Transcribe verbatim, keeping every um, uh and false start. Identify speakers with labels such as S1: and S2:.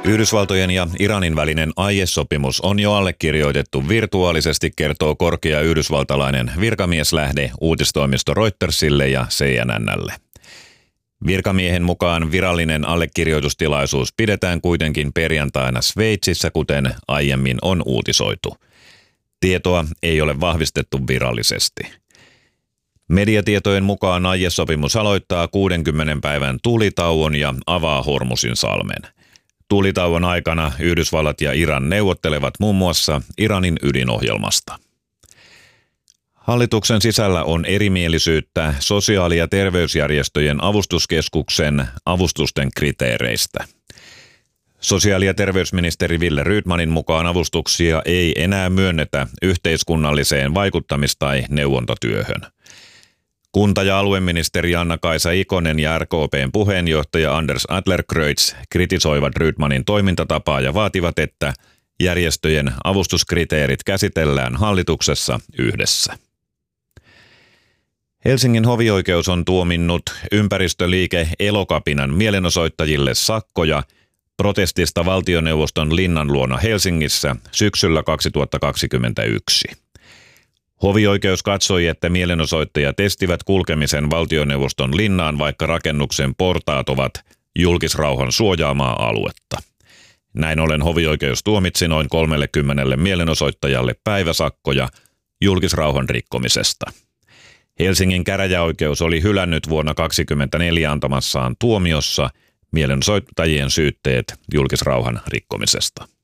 S1: Yhdysvaltojen ja Iranin välinen aiesopimus on jo allekirjoitettu virtuaalisesti, kertoo korkea yhdysvaltalainen virkamieslähde uutistoimisto Reutersille ja C N N:lle. Virkamiehen mukaan virallinen allekirjoitustilaisuus pidetään kuitenkin perjantaina Sveitsissä, kuten aiemmin on uutisoitu. Tietoa ei ole vahvistettu virallisesti. Mediatietojen mukaan aiesopimus aloittaa kuudenkymmenen päivän tulitauon ja avaa Hormuzin salmen. Tulitauon aikana Yhdysvallat ja Iran neuvottelevat muun muassa Iranin ydinohjelmasta. Hallituksen sisällä on erimielisyyttä sosiaali- ja terveysjärjestöjen avustuskeskuksen avustusten kriteereistä. Sosiaali- ja terveysministeri Wille Rydmanin mukaan avustuksia ei enää myönnetä yhteiskunnalliseen vaikuttamis- tai neuvontatyöhön. Kunta- ja alueministeri Anna-Kaisa Ikonen ja R K P:n puheenjohtaja Anders Adlercreutz kritisoivat Rydmanin toimintatapaa ja vaativat, että järjestöjen avustuskriteerit käsitellään hallituksessa yhdessä. Helsingin hovioikeus on tuominnut ympäristöliike Elokapinan mielenosoittajille sakkoja protestista valtioneuvoston linnan luona Helsingissä syksyllä kaksituhattakaksikymmentäyksi. Hovioikeus katsoi, että mielenosoittajat estivät kulkemisen valtioneuvoston linnaan, vaikka rakennuksen portaat ovat julkisrauhan suojaamaa aluetta. Näin ollen hovioikeus tuomitsi noin kolmellekymmenelle mielenosoittajalle päiväsakkoja julkisrauhan rikkomisesta. Helsingin käräjäoikeus oli hylännyt vuonna kaksituhattakaksikymmentäneljä antamassaan tuomiossa mielenosoittajien syytteet julkisrauhan rikkomisesta.